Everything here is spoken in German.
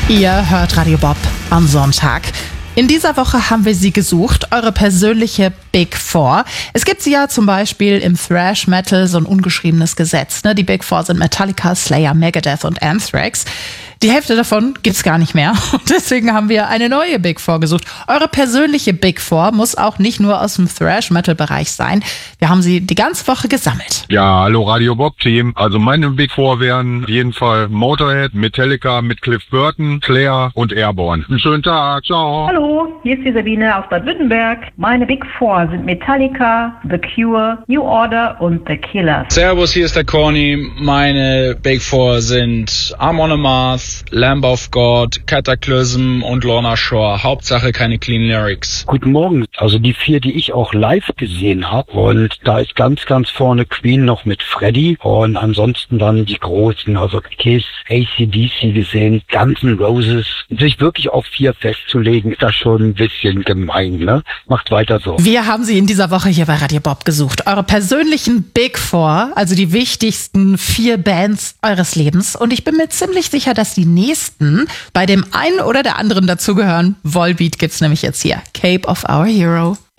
Ihr hört Radio Bob am Sonntag. In dieser Woche haben wir sie gesucht, eure persönliche Big Four. Es gibt sie ja zum Beispiel im Thrash Metal, so ein ungeschriebenes Gesetz. Die Big Four sind Metallica, Slayer, Megadeth und Anthrax. Die Hälfte davon gibt's gar nicht mehr. Und deswegen haben wir eine neue Big Four gesucht. Eure persönliche Big Four muss auch nicht nur aus dem Thrash-Metal-Bereich sein. Wir haben sie die ganze Woche gesammelt. Ja, hallo Radio Bob-Team. Also meine Big Four wären auf jeden Fall Motorhead, Metallica mit Cliff Burton, Slayer und Airborne. Einen schönen Tag, ciao. Hallo, hier ist die Sabine aus Bad Württemberg. Meine Big Four sind Metallica, The Cure, New Order und The Killers. Servus, hier ist der Corny. Meine Big Four sind Amon Amarth, Lamb of God, Cataclysm und Lorna Shore. Hauptsache keine Clean Lyrics. Guten Morgen. Also die 4, die ich auch live gesehen habe. Und da ist ganz vorne Queen noch mit Freddy. Und ansonsten dann die Großen, also Kiss, AC/DC gesehen, Guns N' Roses. Sich wirklich auf 4 festzulegen, ist das schon ein bisschen gemein, ne? Macht weiter so. Wir haben sie in dieser Woche hier bei Radio Bob gesucht. Eure persönlichen Big Four, also die wichtigsten 4 Bands eures Lebens. Und ich bin mir ziemlich sicher, dass die nächsten bei dem einen oder der anderen dazugehören. Volbeat gibt's nämlich jetzt hier. Cape of Our Hero.